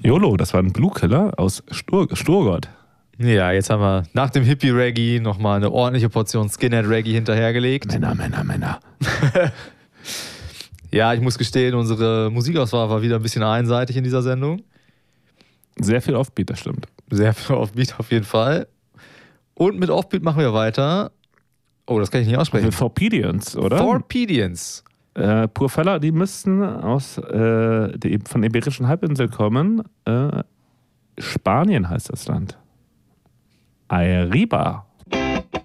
YOLO, das war ein Blue Killer aus Sturgott. Ja, jetzt haben wir nach dem Hippie-Reggae nochmal eine ordentliche Portion Skinhead-Reggae hinterhergelegt. Männer. Ja, ich muss gestehen, unsere Musikauswahl war wieder ein bisschen einseitig in dieser Sendung. Sehr viel Offbeat, das stimmt. Sehr viel Offbeat auf jeden Fall. Und mit Offbeat machen wir weiter. Oh, das kann ich nicht aussprechen. Forpedians, oder? Forpedians. Purfeller, die müssten von der Iberischen Halbinsel kommen. Spanien heißt das Land. Arriba.